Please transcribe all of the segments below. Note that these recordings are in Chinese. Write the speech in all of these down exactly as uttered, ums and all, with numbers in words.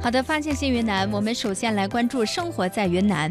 好的，发现新云南，我们首先来关注生活在云南。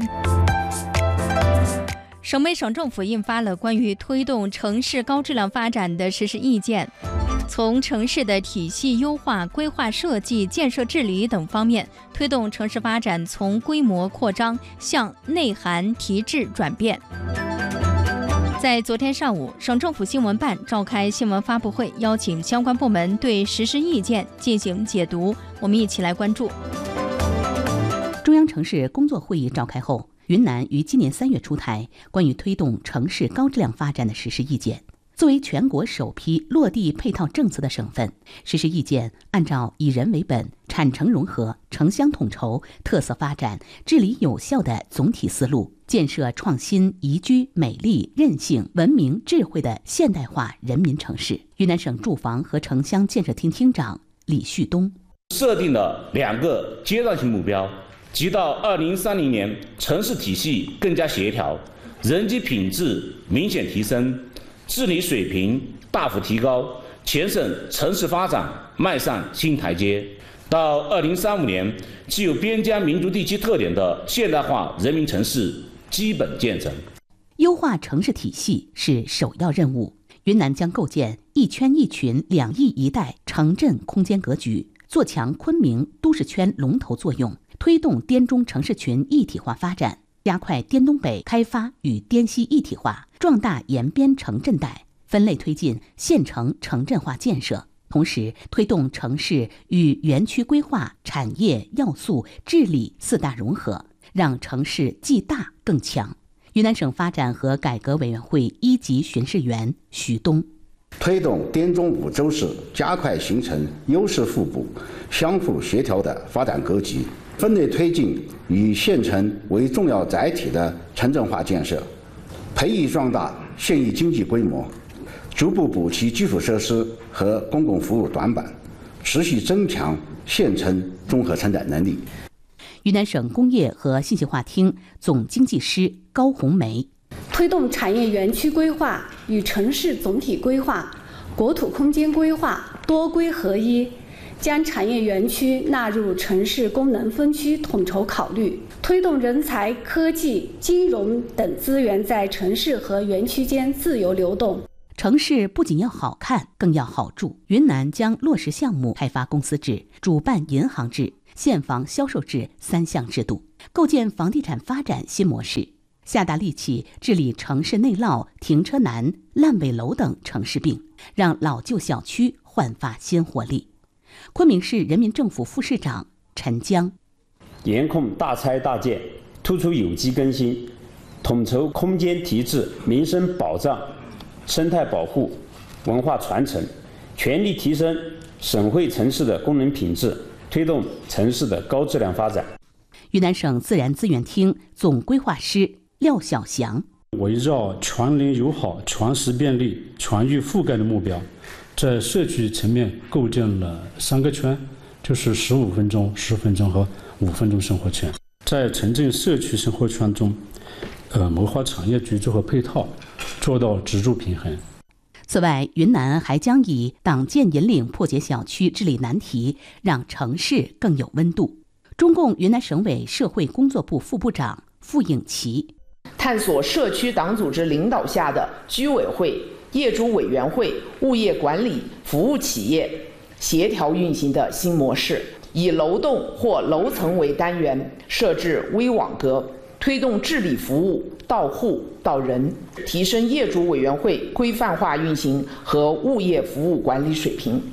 省委省政府印发了关于推动城市高质量发展的实施意见，从城市的体系优化、规划设计、建设治理等方面，推动城市发展从规模扩张向内涵提质转变。在昨天上午，省政府新闻办召开新闻发布会，邀请相关部门对实施意见进行解读。我们一起来关注。 中央城市工作会议召开后，云南于今年三月出台关于推动城市高质量发展的实施意见。作为全国首批落地配套政策的省份，实施意见按照以人为本、产城融合、城乡统筹、特色发展、治理有效的总体思路，建设创新、宜居、美丽、韧性、文明、智慧的现代化人民城市。云南省住房和城乡建设厅厅长李旭东设定了两个阶段性目标，即到二零三零年，城市体系更加协调，人机品质明显提升，治理水平大幅提高，全省城市发展迈上新台阶。到二零三五年，具有边疆民族地区特点的现代化人民城市基本建成。 优化城市体系是首要任务。云南将构建一圈一群两翼一带城镇空间格局，做强昆明都市圈龙头作用，推动滇中城市群一体化发展，加快滇东北开发与滇西一体化，壮大沿边城镇带，分类推进县城城镇化建设。同时，推动城市与园区规划、产业、要素、治理四大融合，让城市既大更强。云南省发展和改革委员会一级巡视员徐东推动滇中五州市加快形成优势互补、相互协调的发展格局，分类推进以县城为重要载体的城镇化建设，培育壮大县域经济规模，逐步补齐基础设施和公共服务短板，持续增强县城综合承载能力。 云南省工业和信息化厅总经济师高红梅推动产业园区规划与城市总体规划、国土空间规划多规合一，将产业园区纳入城市功能分区统筹考虑，推动人才、科技、金融等资源在城市和园区间自由流动。 城市不仅要好看，更要好住。云南将落实项目开发公司制、主办银行制、现房销售制三项制度，构建房地产发展新模式，下大力气治理城市内涝、停车难、烂尾楼等城市病，让老旧小区焕发新活力。昆明市人民政府副市长陈江严控大拆大建，突出有机更新，统筹空间提质、民生保障、生态保护、文化传承，全力提升省会城市的功能品质，推动城市的高质量发展。 云南省自然资源厅总规划师廖小祥围绕全邻友好、全市便利、全域覆盖的目标，在社区层面构建了三个圈，就是十五分钟、十分钟和五分钟生活圈。在城镇社区生活圈中，呃，谋划产业居住和配套，做到支柱平衡。 此外，云南还将以党建引领破解小区治理难题，让城市更有温度。中共云南省委社会工作部副部长傅颖琪探索社区党组织领导下的居委会、业主委员会、物业管理服务企业协调运行的新模式，以楼栋或楼层为单元，设置微网格，推动治理服务到户到人，提升业主委员会规范化运行和物业服务管理水平。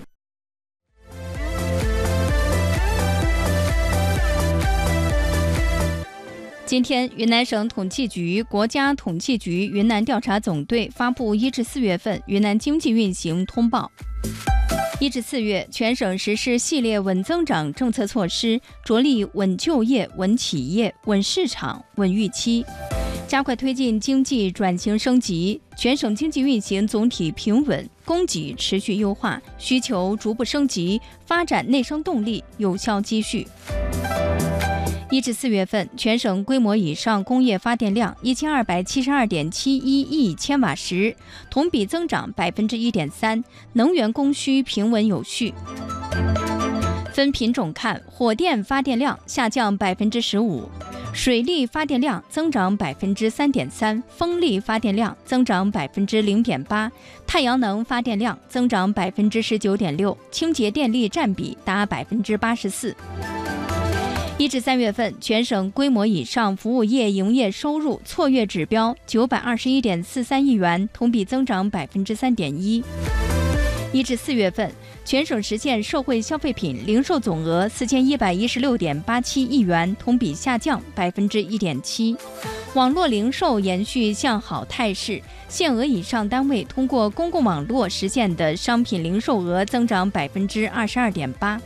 今天，云南省统计局、国家统计局云南调查总队发布一至四月份云南经济运行通报。一至四月，全省实施系列稳增长政策措施，着力稳就业、稳企业、稳市场、稳预期，加快推进经济转型升级。全省经济运行总体平稳，供给持续优化，需求逐步升级，发展内生动力有效积蓄。一至四月份，全省规模以上工业发电量一千二百七十二点七一亿千瓦时，同比增长百分之一点三，能源供需平稳有序。分分品种看，火电发电量下降百分之十五，水力发电量增长百分之三点三，风力发电量增长百分之零点八，太阳能发电量增长百分之十九点六，清洁电力占比达百分之八十四。一至三月份，全省规模以上服务业营业收入错月指标九百二十一点四三亿元，同比增长百分之三点一。一至四月份，全省实现社会消费品零售总额四千一百一十六点八七亿元，同比下降百分之一点七。网络零售延续向好态势，限额以上单位通过公共网络实现的商品零售额增长百分之二十二点八。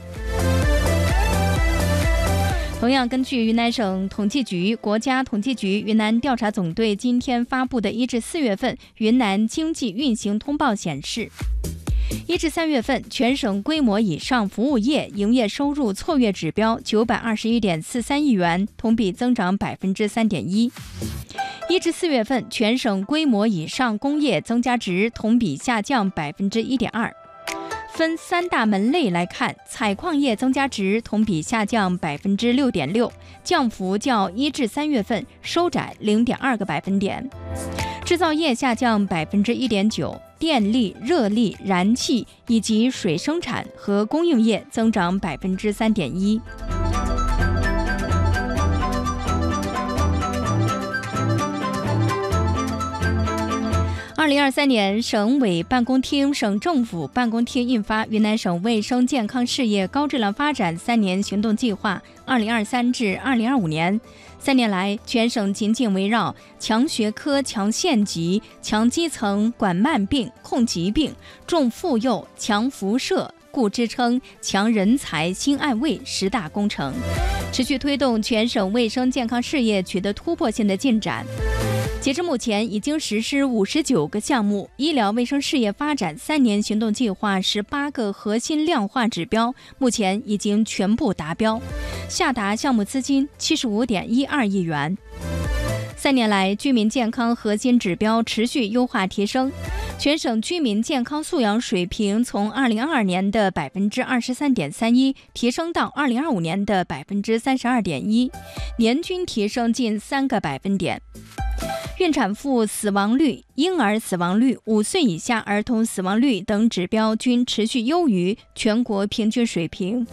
同样，根据云南省统计局、国家统计局云南调查总队今天发布的一至四月份云南经济运行通报显示，一至三月份全省规模以上服务业营业收入错月指标九百二十一点四三亿元，同比增长百分之三点一。一至四月份全省规模以上工业增加值同比下降百分之一点二。分三大门类来看，采矿业增加值同比下降百分之六点六，降幅较一至三月份收窄零点二个百分点。制造业下降百分之一点九，电力、热力、燃气以及水生产和供应业增长百分之三点一。二零二三年，省委办公厅、省政府办公厅印发《云南省卫生健康事业高质量发展三年行动计划（二零二三至二零二五年）》。三年来，全省紧紧围绕强学科、强县级、强基层、管慢病、控疾病、重妇幼、强辐射、固支撑、强人才、兴爱卫十大工程，持续推动全省卫生健康事业取得突破性的进展。截至目前，已经实施五十九个项目，医疗卫生事业发展三年行动计划十八个核心量化指标，目前已经全部达标，下达项目资金七十五点一二亿元。三年来，居民健康核心指标持续优化提升，全省居民健康素养水平从二零二二年的百分之二十三点三一提升到二零二五年的百分之三十二点一，年均提升近三个百分点。孕产妇死亡率、婴儿死亡率、五岁以下儿童死亡率等指标均持续优于全国平均水平。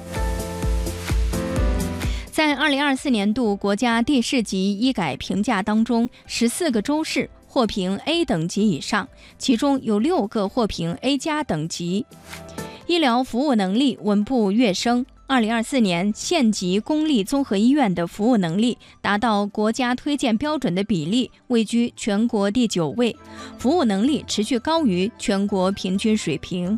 在二零二四年度国家地市级医改评价当中，十四个州市获评 A 等级以上，其中有六个获评 A 加等级。医疗服务能力稳步跃升。二零二四年，县级公立综合医院的服务能力达到国家推荐标准的比例位居全国第九位，服务能力持续高于全国平均水平。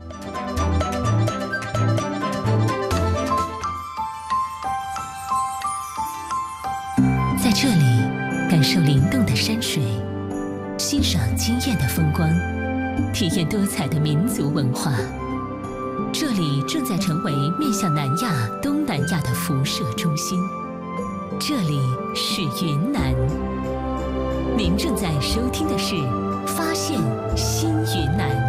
在这里，感受灵动的山水，欣赏惊艳的风光，体验多彩的民族文化。这里正在成为面向南亚、东南亚的辐射中心。这里是云南。您正在收听的是《发现新云南》。